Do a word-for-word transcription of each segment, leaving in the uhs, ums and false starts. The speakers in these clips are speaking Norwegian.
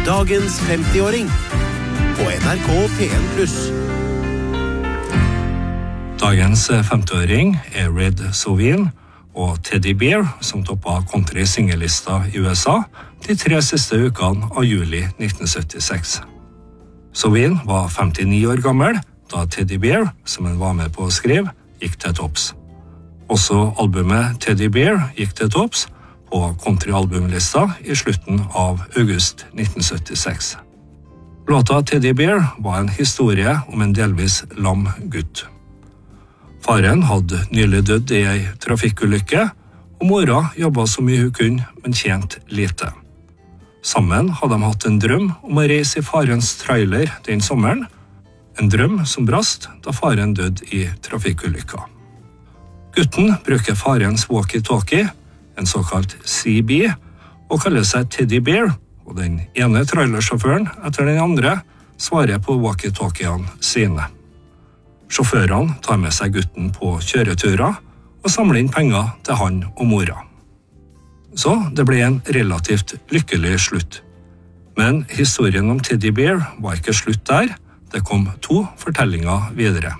Dagens femtiåring på N R K P en pluss. Dagens femtiåring er Red Sovin og Teddy Bear, som toppet country-singellista i U S A de tre siste ukene av juli nitten syttiseks. Sovin var femtini år gammel da Teddy Bear, som han var med på å skrive, gikk til topps. Også albumet Teddy Bear gikk til topps på country-albumlista i slutten av august nitten syttiseks. Låta Teddy Bear var en historie om en delvis lam gutt. Faren hadde nylig dødd i en trafikkulykke, og mora jobbet så mye hun kunne, men tjente lite. Sammen hadde de hatt en drøm om å reise i farens trailer den sommeren, en drøm som brast da faren døde i trafikkulykka. Gutten bruker farens walkie-talkie, en såkalt C B, og kaller seg Teddy Bear, og den ene trailersjåføren etter den andre svarer på walkie-talkiene sine. Sjåførene tar med seg gutten på kjøreturer og samler inn penger til han og mora. Så det ble en relativt lykkelig slutt. Men historien om Teddy Bear var ikke slutt der, det kom to fortellinger videre.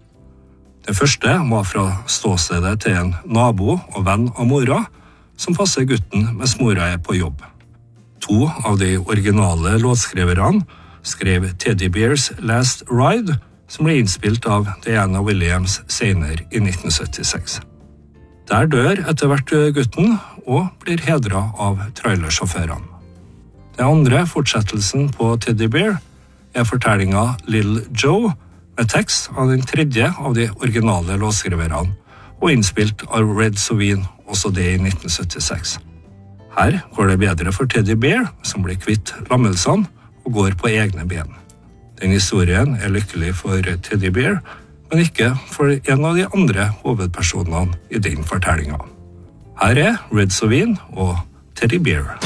Den første var fra ståstedet til en nabo og venn av mora, som passer gutten mens mora er på jobb. To av de originale låtskriverne skrev Teddy Bears Last Ride, som ble innspilt av Diana Williams senere i nitten syttiseks. Der dør etter hvert gutten og blir hedret av trailersjåførene. Den andre fortsettelsen på Teddy Bear er fortellingen Little Joe, med tekst av den tredje av de originale låtskriverne, og innspilt av Red Sovin, også det i nitten syttiseks. Her går det bedre for Teddy Bear, som blir kvitt lammelsene og går på egne ben. Den historien er lykkelig for Teddy Bear, men ikke for en av de andre hovedpersonene i den fortellingen. Her er Red Sovin og Teddy Bear.